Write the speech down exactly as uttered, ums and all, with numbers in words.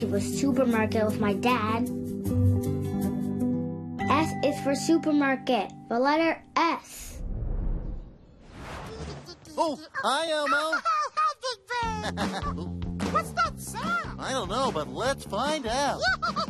to the supermarket with my dad. S is for supermarket, the letter S. Oh, hi, Elmo. Big Ben. What's that sound? I don't know, but let's find out.